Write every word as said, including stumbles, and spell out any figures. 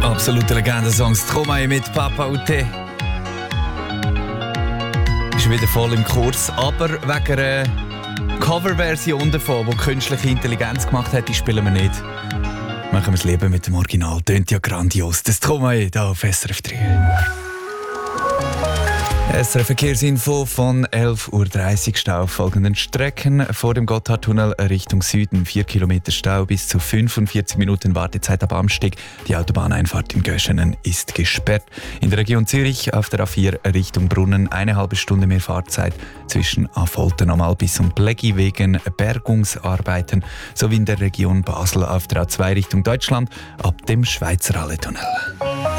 Absolute Legendensongs. Stromae mit Papa Ute. Ist wieder voll im Kurs, aber wegen einer Coverversion davon, die künstliche Intelligenz gemacht hat, die spielen wir nicht. Machen wir es lieber mit dem Original. Tönt ja grandios. Das Stromae hier auf S R F drei. S R F Verkehrsinfo von elf Uhr dreißig. Stau auf folgenden Strecken. Vor dem Gotthardtunnel Richtung Süden vier Kilometer Stau, bis zu fünfundvierzig Minuten Wartezeit ab Amstig. Die Autobahneinfahrt im Göschenen ist gesperrt. In der Region Zürich auf der A vier Richtung Brunnen eine halbe Stunde mehr Fahrzeit zwischen Affolter am Albis und Pleggi wegen Bergungsarbeiten, sowie in der Region Basel auf der A zwei Richtung Deutschland ab dem Schweizer Halletunnel.